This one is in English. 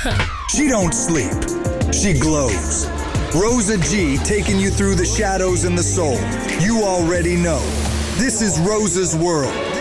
She don't sleep. She glows. Rosa G taking you through the shadows and the soul. You already know. This is Rosa's World.